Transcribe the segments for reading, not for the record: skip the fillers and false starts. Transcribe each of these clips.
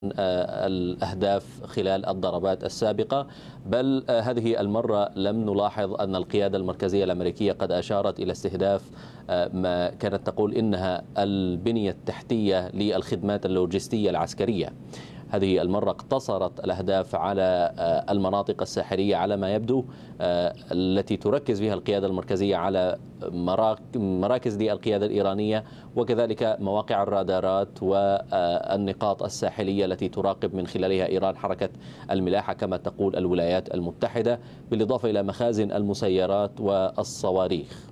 الأهداف خلال الضربات السابقة، بل هذه المرة لم نلاحظ أن القيادة المركزية الأمريكية قد أشارت إلى استهداف ما كانت تقول إنها البنية التحتية للخدمات اللوجستية العسكرية. هذه المرة اقتصرت الأهداف على المناطق الساحلية على ما يبدو، التي تركز فيها القيادة المركزية على مراكز للقيادة الإيرانية، وكذلك مواقع الرادارات والنقاط الساحلية التي تراقب من خلالها إيران حركة الملاحة كما تقول الولايات المتحدة، بالإضافة إلى مخازن المسيرات والصواريخ.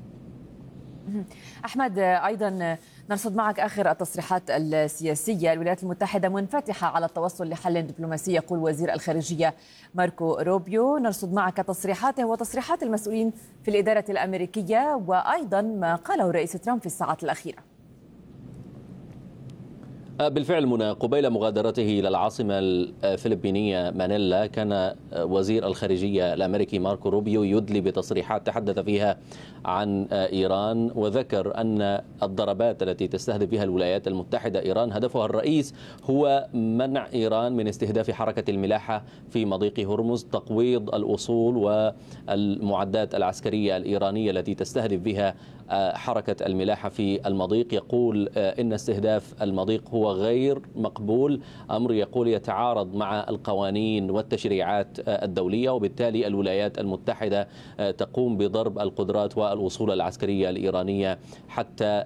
أحمد، أيضا نرصد معك آخر التصريحات السياسية. الولايات المتحدة منفتحة على التوصل لحل دبلوماسي، يقول وزير الخارجية ماركو روبيو. نرصد معك تصريحاته وتصريحات المسؤولين في الإدارة الأمريكية، وأيضا ما قاله الرئيس ترامب في الساعات الأخيرة. بالفعل منى، قبيل مغادرته إلى العاصمة الفلبينية مانيلا، كان وزير الخارجية الأمريكي ماركو روبيو يدلي بتصريحات تحدث فيها عن إيران، وذكر أن الضربات التي تستهدف بها الولايات المتحدة إيران هدفها الرئيس هو منع إيران من استهداف حركة الملاحة في مضيق هرمز، تقويض الأصول والمعدات العسكرية الإيرانية التي تستهدف بها حركة الملاحة في المضيق. يقول إن استهداف المضيق هو غير مقبول، أمر يقول يتعارض مع القوانين والتشريعات الدولية، وبالتالي الولايات المتحدة تقوم بضرب القدرات والأصول العسكرية الإيرانية حتى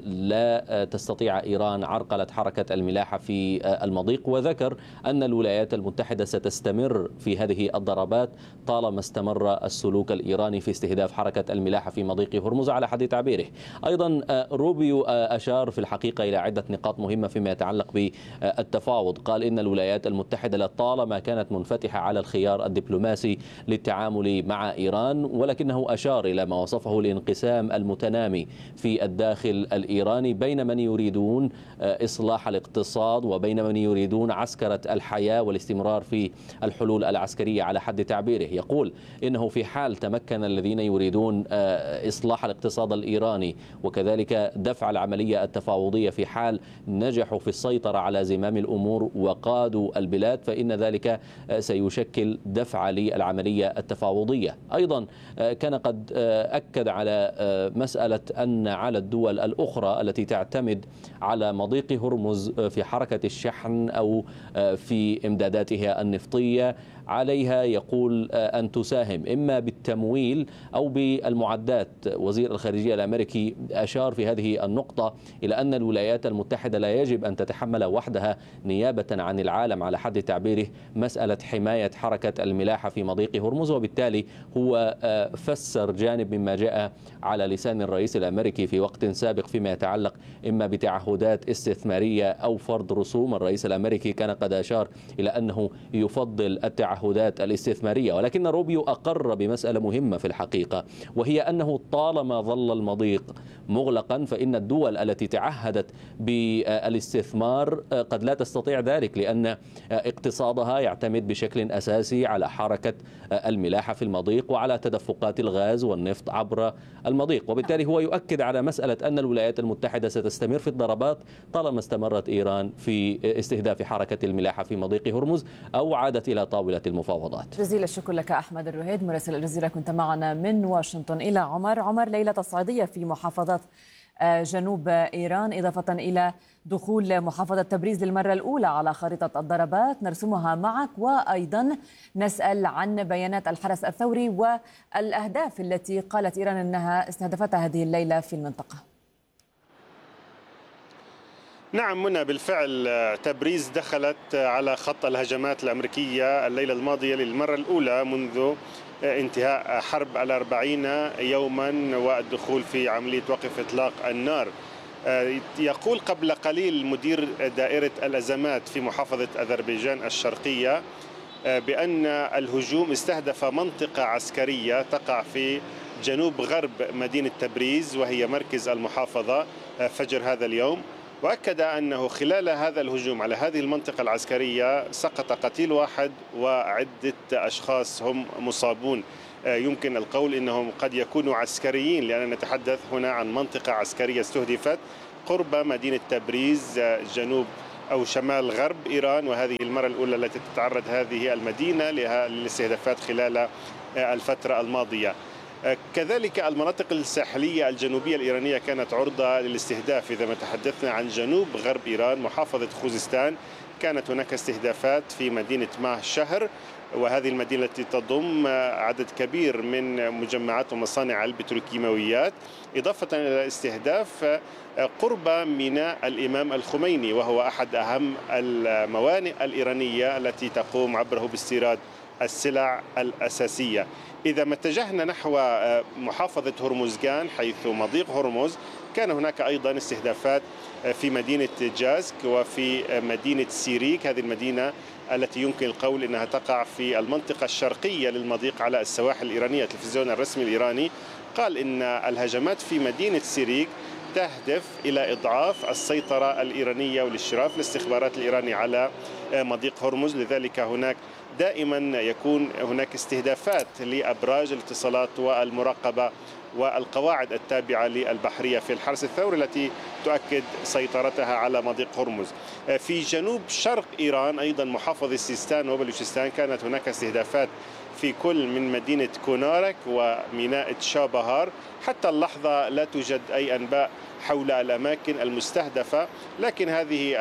لا تستطيع إيران عرقلة حركة الملاحة في المضيق. وذكر أن الولايات المتحدة ستستمر في هذه الضربات طالما استمر السلوك الإيراني في استهداف حركة الملاحة في مضيق هرمز على حد تعبيره. أيضا روبيو أشار في الحقيقة إلى عدة نقاط مهمة فيما يتعلق بالتفاوض. قال إن الولايات المتحدة لطالما كانت منفتحة على الخيار الدبلوماسي للتعامل مع إيران، ولكنه أشار إلى ما وصفه الانقسام المتنامي في الداخل الإيراني بين من يريدون إصلاح الاقتصاد وبين من يريدون عسكرة الحياة والاستمرار في الحلول العسكرية على حد تعبيره. يقول إنه في حال تمكن الذين يريدون إصلاح الاقتصاد الإيراني وكذلك دفع العملية التفاوضية، في حال نجحوا في السيطرة على زمام الأمور وقادوا البلاد، فإن ذلك سيشكل دفع للعملية التفاوضية. أيضا كان قد أكد على مسألة أن على الدول الأخرى التي تعتمد على مضيق هرمز في حركة الشحن أو في إمداداتها النفطية عليها يقول أن تساهم إما بالتمويل أو بالمعدات. وزير الخارجية الأمريكي أشار في هذه النقطة إلى أن الولايات المتحدة لا يجب أن تتحمل وحدها نيابة عن العالم على حد تعبيره مسألة حماية حركة الملاحة في مضيق هرمز، وبالتالي هو فسر جانب مما جاء على لسان الرئيس الأمريكي في وقت سابق فيما يتعلق إما بتعهدات استثمارية أو فرض رسوم. الرئيس الأمريكي كان قد أشار إلى أنه يفضل التعهدات الاستثمارية، ولكن روبيو أقر بمسألة مهمة في الحقيقة، وهي أنه طالما ظل المضيق مغلقا فإن الدول التي تعهدت بالاستثمار قد لا تستطيع ذلك، لأن اقتصادها يعتمد بشكل أساسي على حركة الملاحة في المضيق وعلى تدفقات الغاز والنفط عبر المضيق. وبالتالي هو يؤكد على مسألة أن الولايات المتحدة ستستمر في الضربات طالما استمرت إيران في استهداف حركة الملاحة في مضيق هرمز أو عادت إلى طاولة المفاوضات. جزيل الشكر لك أحمد الرهيد مراسل الجزيرة، كنت معنا من واشنطن. إلى عمر، ليلة تصعيدية في محافظات جنوب إيران، إضافة إلى دخول محافظة تبريز للمرة الأولى على خريطة الضربات، نرسمها معك وأيضا نسأل عن بيانات الحرس الثوري والأهداف التي قالت إيران أنها استهدفتها هذه الليلة في المنطقة. نعم منى، بالفعل تبريز دخلت على خط الهجمات الأمريكية الليلة الماضية للمرة الأولى منذ انتهاء حرب 40 يوما والدخول في عملية وقف إطلاق النار. يقول قبل قليل مدير دائرة الأزمات في محافظة أذربيجان الشرقية بأن الهجوم استهدف منطقة عسكرية تقع في جنوب غرب مدينة تبريز وهي مركز المحافظة فجر هذا اليوم، وأكد أنه خلال هذا الهجوم على هذه المنطقة العسكرية سقط قتيل واحد وعدة أشخاص هم مصابون. يمكن القول أنهم قد يكونوا عسكريين، لأننا نتحدث هنا عن منطقة عسكرية استهدفت قرب مدينة تبريز جنوب أو شمال غرب إيران، وهذه المرة الأولى التي تتعرض هذه المدينة للاستهدافات خلال الفترة الماضية. كذلك المناطق الساحلية الجنوبية الإيرانية كانت عرضة للاستهداف. إذا ما تحدثنا عن جنوب غرب إيران محافظة خوزستان، كانت هناك استهدافات في مدينة ماه شهر، وهذه المدينة التي تضم عدد كبير من مجمعات ومصانع البتروكيماويات، إضافة إلى استهداف قرب ميناء الإمام الخميني، وهو أحد أهم الموانئ الإيرانية التي تقوم عبره باستيراد السلع الأساسية. إذا ما اتجهنا نحو محافظة هرمزغان حيث مضيق هرمز، كان هناك أيضا استهدافات في مدينة جازك وفي مدينة سيريك، هذه المدينة التي يمكن القول أنها تقع في المنطقة الشرقية للمضيق على السواحل الإيرانية. التلفزيون الرسمي الإيراني قال إن الهجمات في مدينة سيريك تهدف إلى إضعاف السيطرة الإيرانية والاشراف الاستخبارات الإيراني على مضيق هرمز. لذلك هناك دائما يكون هناك استهدافات لأبراج الاتصالات والمراقبة والقواعد التابعة للبحرية في الحرس الثوري التي تؤكد سيطرتها على مضيق هرمز. في جنوب شرق إيران أيضا محافظة سيستان وبلوشستان كانت هناك استهدافات في كل من مدينة كونارك وميناء تشابهار. حتى اللحظة لا توجد أي أنباء حول الأماكن المستهدفة، لكن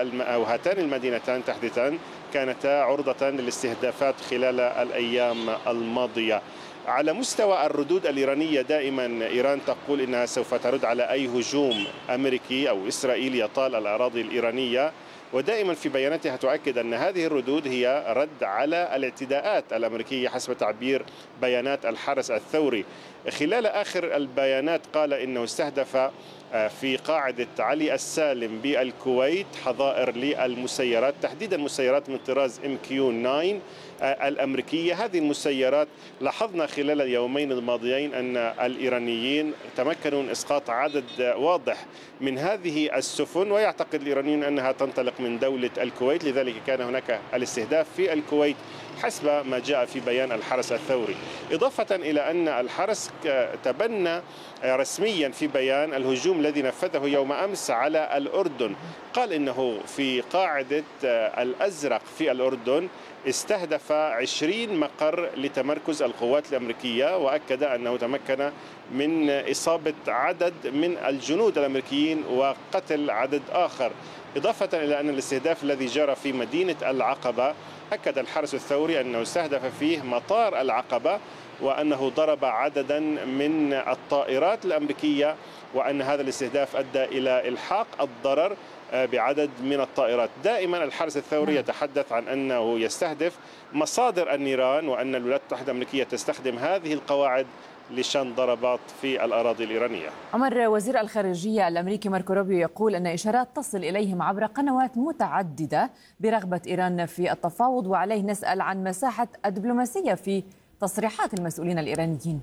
هاتان المدينتان تحديدا كانتا عرضة للاستهدافات خلال الأيام الماضية. على مستوى الردود الإيرانية، دائما إيران تقول إنها سوف ترد على أي هجوم أمريكي أو إسرائيلي يطال الأراضي الإيرانية، ودائما في بياناتها تؤكد أن هذه الردود هي رد على الاعتداءات الأمريكية حسب تعبير بيانات الحرس الثوري. خلال آخر البيانات قال إنه استهدف في قاعدة علي السالم بالكويت حظائر للمسيرات، تحديدا مسيرات من طراز MQ-9 الأمريكية. هذه المسيرات لاحظنا خلال اليومين الماضيين أن الإيرانيين تمكنوا من إسقاط عدد واضح من هذه السفن، ويعتقد الإيرانيون أنها تنطلق من دولة الكويت، لذلك كان هناك الاستهداف في الكويت حسب ما جاء في بيان الحرس الثوري. إضافة إلى أن الحرس تبنى رسميا في بيان الهجوم الذي نفذه يوم أمس على الأردن. قال إنه في قاعدة الأزرق في الأردن استهدف 20 مقر لتمركز القوات الأمريكية، وأكد أنه تمكن من إصابة عدد من الجنود الأمريكيين وقتل عدد آخر. إضافة إلى أن الاستهداف الذي جرى في مدينة العقبة، أكد الحرس الثوري أنه استهدف فيه مطار العقبة، وأنه ضرب عددا من الطائرات الأمريكية، وأن هذا الاستهداف أدى إلى إلحاق الضرر بعدد من الطائرات. دائما الحرس الثوري يتحدث عن أنه يستهدف مصادر النيران، وأن الولايات المتحدة الأمريكية تستخدم هذه القواعد لشن ضربات في الأراضي الإيرانية. عمر، وزير الخارجية الأمريكي ماركو روبيو يقول أن إشارات تصل إليهم عبر قنوات متعددة برغبة إيران في التفاوض، وعليه نسأل عن مساحة الدبلوماسية في تصريحات المسؤولين الإيرانيين.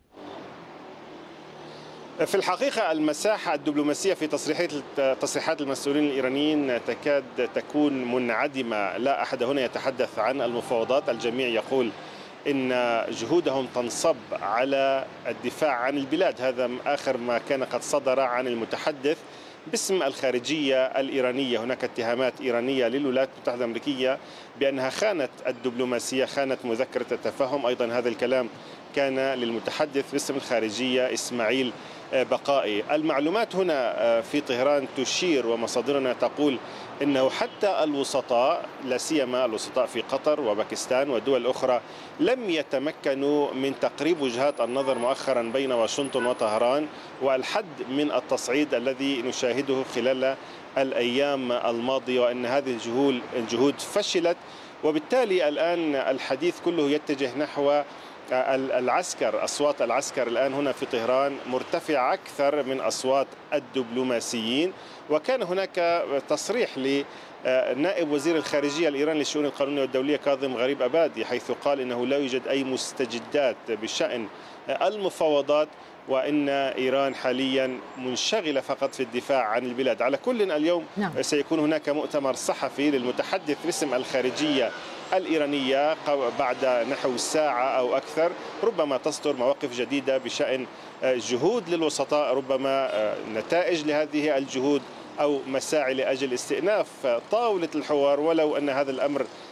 في الحقيقة المساحة الدبلوماسية في تصريحات المسؤولين الإيرانيين تكاد تكون منعدمة. لا أحد هنا يتحدث عن المفاوضات، الجميع يقول إن جهودهم تنصب على الدفاع عن البلاد. هذا آخر ما كان قد صدر عن المتحدث باسم الخارجية الإيرانية. هناك اتهامات إيرانية للولايات المتحدة الأمريكية بأنها خانت الدبلوماسية، خانت مذكرة التفاهم. أيضا هذا الكلام كان للمتحدث باسم الخارجية إسماعيل بقائي. المعلومات هنا في طهران تشير ومصادرنا تقول إنه حتى الوسطاء، لا سيما الوسطاء في قطر وباكستان ودول أخرى، لم يتمكنوا من تقريب وجهات النظر مؤخرا بين واشنطن وطهران، والحد من التصعيد الذي نشاهده خلال الأيام الماضية، وأن هذه الجهود فشلت. وبالتالي الآن الحديث كله يتجه نحو العسكر. أصوات العسكر الآن هنا في طهران مرتفعة أكثر من أصوات الدبلوماسيين. وكان هناك تصريح لنائب وزير الخارجية الإيراني للشؤون القانونية والدولية كاظم غريب أبادي، حيث قال إنه لا يوجد أي مستجدات بشأن المفاوضات، وإن إيران حاليا منشغلة فقط في الدفاع عن البلاد. على كل اليوم سيكون هناك مؤتمر صحفي للمتحدث باسم الخارجية الإيرانية بعد نحو ساعة أو أكثر، ربما تصدر مواقف جديدة بشأن جهود للوسطاء، ربما نتائج لهذه الجهود أو مساعي لأجل استئناف طاولة الحوار، ولو أن هذا الأمر